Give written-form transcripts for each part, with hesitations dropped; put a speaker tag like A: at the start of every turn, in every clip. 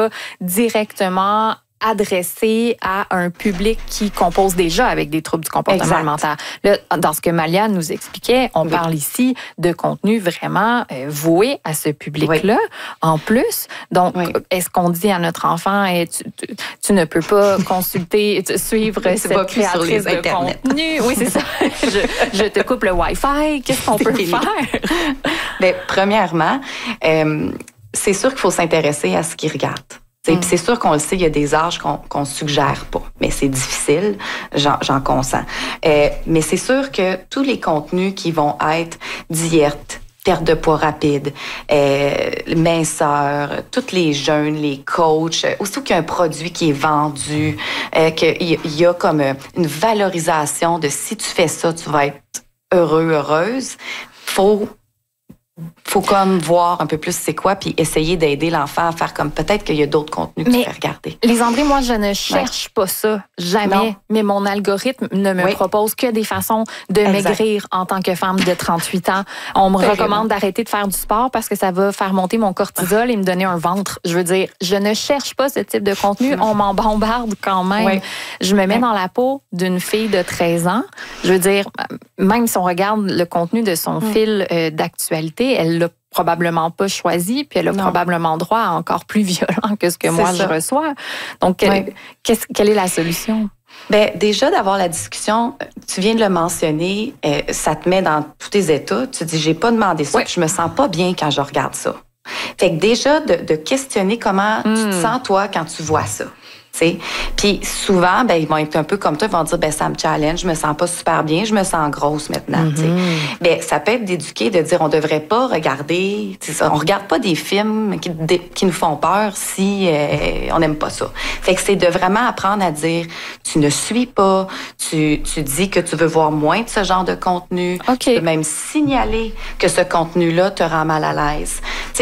A: pas directement adressé à un public qui compose déjà avec des troubles du comportement alimentaire. Là, dans ce que Malia nous expliquait, on parle ici de contenu vraiment voué à ce public-là, en plus. Donc, est-ce qu'on dit à notre enfant, tu ne peux pas suivre cette créatrice de contenu? Oui, c'est ça. Je te coupe le Wi-Fi. Qu'est-ce qu'on peut faire?
B: Bien, premièrement, c'est sûr qu'il faut s'intéresser à ce qu'ils regardent. Puis c'est sûr qu'on le sait, il y a des âges qu'on suggère pas, mais c'est difficile, j'en consens. Mais c'est sûr que tous les contenus qui vont être diète, perte de poids rapide, minceur, tous les jeunes, les coachs, aussitôt qu'il y a un produit qui est vendu, qu'il y a comme une valorisation de si tu fais ça, tu vas être heureux, heureuse, faut comme voir un peu plus c'est quoi, puis essayer d'aider l'enfant à faire comme peut-être qu'il y a d'autres contenus qu'il peut regarder.
A: Lisandré, moi, je ne cherche pas ça, jamais. Non. Mais mon algorithme ne me propose que des façons de maigrir en tant que femme de 38 ans. On me recommande d'arrêter de faire du sport parce que ça va faire monter mon cortisol et me donner un ventre. Je veux dire, je ne cherche pas ce type de contenu. On m'en bombarde quand même. Je me mets dans la peau d'une fille de 13 ans. Je veux dire, même si on regarde le contenu de son fil d'actualité, elle l'a probablement pas choisi, puis elle a probablement droit à encore plus violent que ce que moi je reçois. Donc, quelle est la solution?
B: Bien, déjà, d'avoir la discussion, tu viens de le mentionner, ça te met dans tous tes états. Tu dis, j'ai pas demandé ça, puis je me sens pas bien quand je regarde ça. Fait que déjà, de questionner comment tu te sens, toi, quand tu vois ça. Puis souvent, ben, ils vont être un peu comme toi, ils vont dire, ben, ça me challenge, je me sens pas super bien, je me sens grosse maintenant. Ben, ça peut être d'éduquer, de dire, on devrait pas regarder, on regarde pas des films qui nous font peur si on n'aime pas ça. Fait que c'est de vraiment apprendre à dire, tu ne suis pas, tu dis que tu veux voir moins de ce genre de contenu. Tu peux même signaler que ce contenu-là te rend mal à l'aise.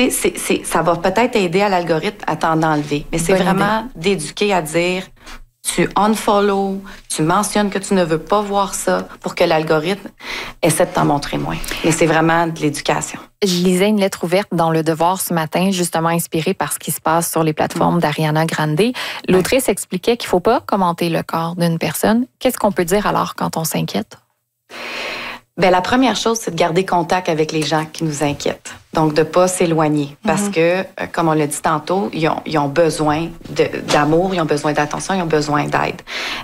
B: Ça va peut-être aider à l'algorithme à t'en enlever. Mais c'est vraiment d'éduquer à dire, tu unfollow, tu mentionnes que tu ne veux pas voir ça pour que l'algorithme essaie de t'en montrer moins. Mais c'est vraiment de l'éducation.
A: Je lisais une lettre ouverte dans Le Devoir ce matin, justement inspirée par ce qui se passe sur les plateformes d'Ariana Grande. L'autrice expliquait qu'il ne faut pas commenter le corps d'une personne. Qu'est-ce qu'on peut dire alors quand on s'inquiète?
B: Bien, la première chose, c'est de garder contact avec les gens qui nous inquiètent. Donc, de ne pas s'éloigner. Parce que, comme on l'a dit tantôt, ils ont besoin d'amour, ils ont besoin d'attention, ils ont besoin d'aide.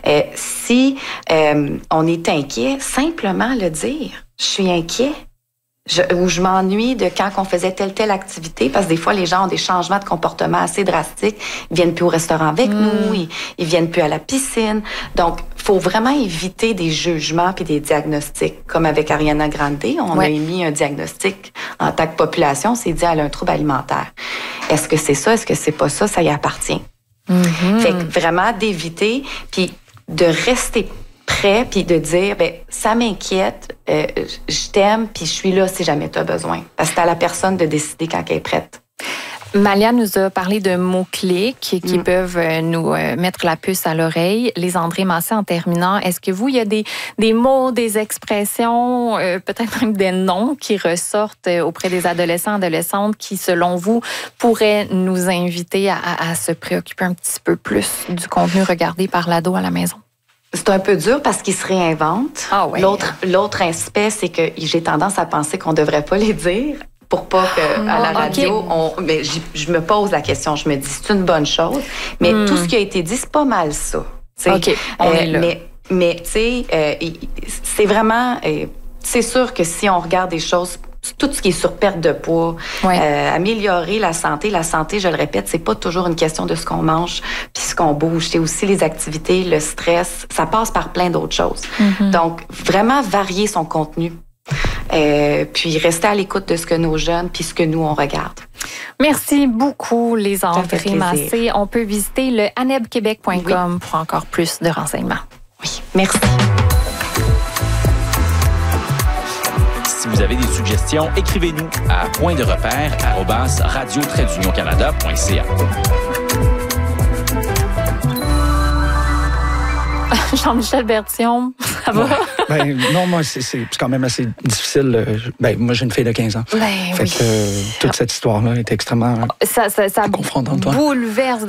B: Si on est inquiet, simplement le dire. Je suis inquiet. Ou je m'ennuie de quand on faisait telle activité, parce que des fois, les gens ont des changements de comportement assez drastiques. Ils viennent plus au restaurant avec nous, ils viennent plus à la piscine. Donc, faut vraiment éviter des jugements puis des diagnostics. Comme avec Ariana Grande, on a émis un diagnostic en tant que population, c'est dit elle a un trouble alimentaire. Est-ce que c'est ça? Est-ce que c'est pas ça? Ça y appartient. Fait que vraiment d'éviter, puis de rester prêt, puis de dire, ben ça m'inquiète, je t'aime, puis je suis là si jamais tu as besoin. Parce que c'est à la personne de décider quand elle est prête.
A: Malia nous a parlé de mots-clés qui peuvent nous mettre la puce à l'oreille. Lisandré Massé, en terminant, est-ce que vous, il y a des mots, des expressions, peut-être même des noms qui ressortent auprès des adolescents, adolescentes qui, selon vous, pourraient nous inviter à se préoccuper un petit peu plus du contenu regardé par l'ado à la maison?
B: C'est un peu dur parce qu'ils se réinventent. L'autre aspect, c'est que j'ai tendance à penser qu'on ne devrait pas les dire pour pas qu'à la radio, mais je me pose la question, je me dis, c'est une bonne chose, mais tout ce qui a été dit, c'est pas mal ça.
A: On est là.
B: Mais tu sais, c'est vraiment... c'est sûr que si on regarde des choses, tout ce qui est sur perte de poids, améliorer la santé, je le répète, c'est pas toujours une question de ce qu'on mange puis ce qu'on bouge. C'est aussi les activités, le stress, ça passe par plein d'autres choses. Donc, vraiment varier son contenu. Puis rester à l'écoute de ce que nos jeunes puis ce que nous, on regarde.
A: Merci beaucoup, Lisandré Massé. On peut visiter le anebquebec.com pour encore plus de renseignements.
B: Oui, merci.
C: Si vous avez des suggestions, écrivez-nous à pointderepère@radio-canada.ca.
A: Jean-Michel Bertillon, ça va?
D: Non, moi, c'est quand même assez difficile. Moi, j'ai une fille de 15 ans. Fait que toute cette histoire-là est extrêmement confrontante.
A: Bouleverse